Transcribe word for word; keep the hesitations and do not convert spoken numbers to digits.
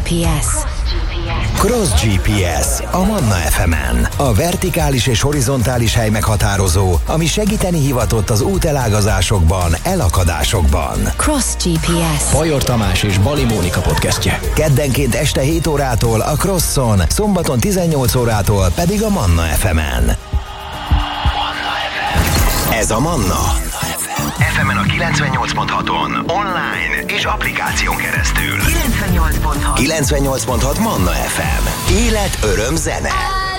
pé es. Cross gé pé es a Manna ef emen. A vertikális és horizontális hely meghatározó, ami segíteni hivatott az útelágazásokban, elakadásokban. Cross gé pé es. Bajor Tamás és Bali Mónika podcastje. Keddenként este hét órától a Crosson, szombaton tizennyolc órától pedig a Manna ef emen. Ez a Manna. ef emen a kilencvennyolc pont haton, online és applikáción keresztül. kilencvennyolc pont hat. kilencvennyolc pont hat Manna ef em. Élet, öröm, zene.